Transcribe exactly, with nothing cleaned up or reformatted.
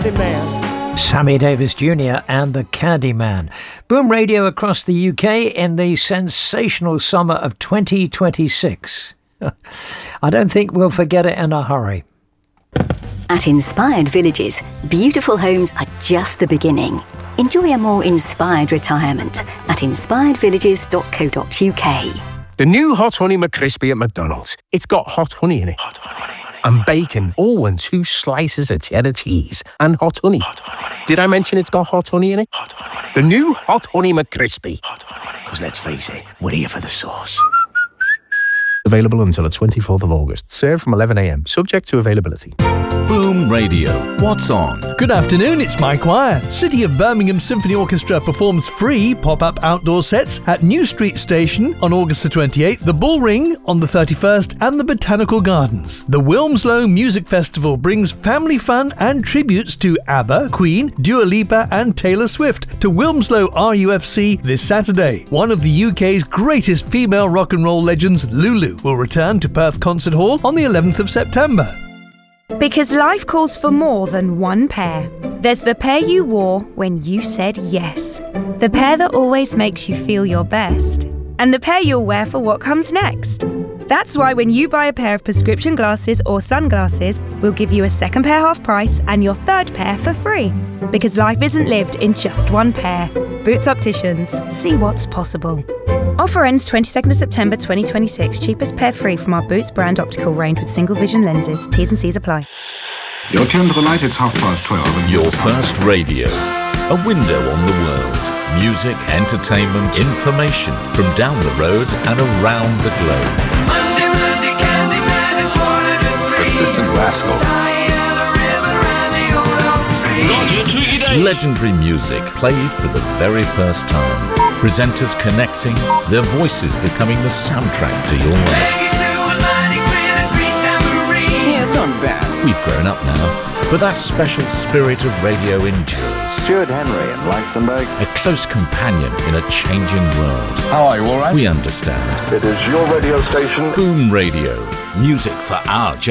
Candyman. Sammy Davis Junior and the Candyman. Boom Radio across the U K in the sensational summer of twenty twenty-six. I don't think we'll forget it in a hurry. At Inspired Villages, beautiful homes are just the beginning. Enjoy a more inspired retirement at inspired villages dot co dot uk. The new Hot Honey McCrispy at McDonald's. It's got hot honey in it. Hot honey. And bacon, all in two slices of cheddar cheese and hot honey. Hot honey. Did I mention it's got hot honey in it? Hot honey. The new Hot Honey McCrispy. Hot honey. Because let's face it, we're here for the sauce. Available until the twenty-fourth of August. Served from eleven a m. Subject to availability. Boom Radio. What's on? Good afternoon, it's Mike Wire. City of Birmingham Symphony Orchestra performs free pop-up outdoor sets at New Street Station on August the twenty-eighth, the Bull Ring on the thirty-first, and the Botanical Gardens. The Wilmslow Music Festival brings family fun and tributes to ABBA, Queen, Dua Lipa and Taylor Swift to Wilmslow R U F C this Saturday. One of the U K's greatest female rock and roll legends, Lulu, will return to Perth Concert Hall on the eleventh of September. Because life calls for more than one pair. There's the pair you wore when you said yes. The pair that always makes you feel your best. And the pair you'll wear for what comes next. That's why when you buy a pair of prescription glasses or sunglasses, we'll give you a second pair half price and your third pair for free. Because life isn't lived in just one pair. Boots Opticians. See what's possible. Offer ends twenty-second of September twenty twenty-six. Cheapest pair free from our Boots brand optical range with single vision lenses. T's and C's apply. Your turn for the night, it's half past twelve. Your first radio. A window on the world. Music, entertainment, information from down the road and around the globe. Monday, Monday, Candyman and quarter to three. Persistent rascal. Legendary music played for the very first time. Presenters connecting, their voices becoming the soundtrack to your life. Yeah, it's not bad. We've grown up now, but that special spirit of radio endures. Stuart Henry in Luxembourg. A close companion in a changing world. How are you, all right? We understand. It is your radio station. Boom Radio. Music for our generation.